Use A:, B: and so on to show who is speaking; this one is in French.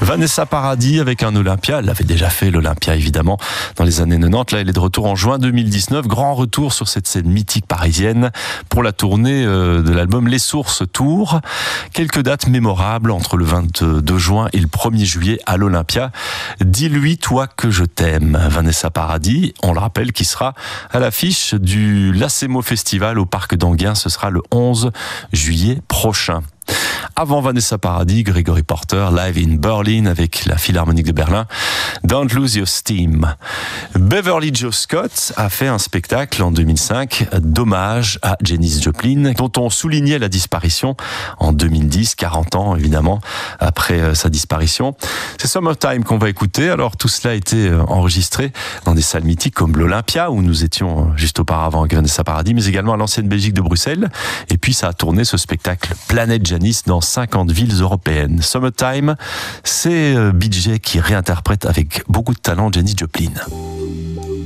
A: Vanessa Paradis avec un Olympia. Elle avait déjà fait l'Olympia évidemment dans les années 90. Là, elle est de retour en juin 2019. Grand retour sur cette scène mythique parisienne pour la tournée de l'album Les Sources Tour. Quelques dates mémorables entre le 22 juin et le 1er juillet à l'Olympia. Dis-lui toi que je t'aime. Vanessa Paradis, on le rappelle, qui sera à l'affiche du Lacemo Festival au Parc d'Enghien. Ce sera le 11 juillet prochain. Avant Vanessa Paradis, Gregory Porter, live in Berlin avec la Philharmonique de Berlin, Don't Lose Your Steam. Beverly Joe Scott a fait un spectacle en 2005 d'hommage à Janis Joplin, dont on soulignait la disparition en 2010, 40 ans évidemment après sa disparition. C'est Summertime qu'on va écouter. Alors tout cela a été enregistré dans des salles mythiques comme l'Olympia, où nous étions juste auparavant avec Vanessa Paradis, mais également à l'ancienne Belgique de Bruxelles. Et puis ça a tourné ce spectacle Planète Janis dans 50 villes européennes. Summertime, c'est BJ qui réinterprète avec beaucoup de talent Janis Joplin.